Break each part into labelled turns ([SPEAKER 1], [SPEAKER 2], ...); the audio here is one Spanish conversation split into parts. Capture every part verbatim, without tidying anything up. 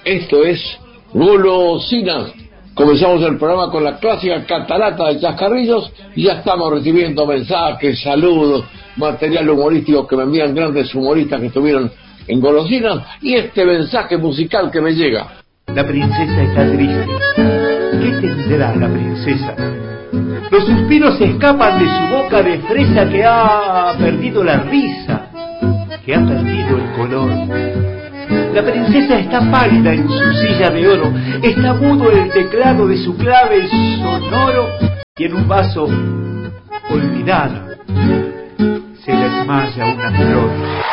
[SPEAKER 1] Esto es Golosinas. Comenzamos el programa con la clásica catarata de chascarrillos y ya estamos recibiendo mensajes, saludos, material humorístico que me envían grandes humoristas que estuvieron en Golosinas y este mensaje musical que me llega.
[SPEAKER 2] La princesa está triste. ¿Qué tendrá la princesa? Los suspiros escapan de su boca de fresa que ha perdido la risa, que ha perdido el color. La princesa está pálida en su silla de oro, está mudo el teclado de su clave sonoro y en un vaso olvidado se le desmaya una flor.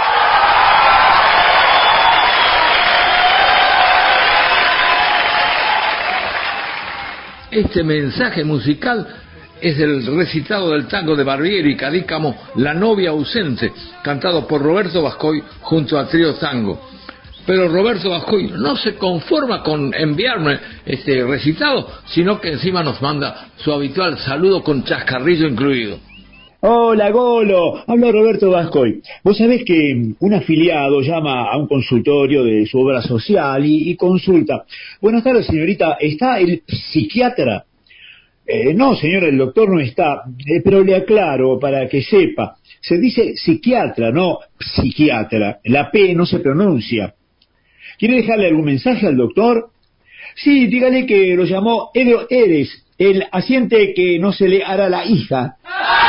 [SPEAKER 1] Este mensaje musical es el recitado del tango de Barbieri y Cadícamo, La novia ausente, cantado por Roberto Bascoy junto a Trío Tango. Pero Roberto Bascoy no se conforma con enviarme este recitado, sino que encima nos manda su habitual saludo con chascarrillo incluido.
[SPEAKER 3] Hola, Golo, habla Roberto Bascoy. Vos sabés que un afiliado llama a un consultorio de su obra social y, y consulta. Buenas tardes, señorita, ¿está el psiquiatra? Eh, no, señora, el doctor no está, eh, pero le aclaro para que sepa. Se dice psiquiatra, no psiquiatra. La P no se pronuncia. ¿Quiere dejarle algún mensaje al doctor? Sí, dígale que lo llamó Elio Eres, el asiente que no se le hará la hija.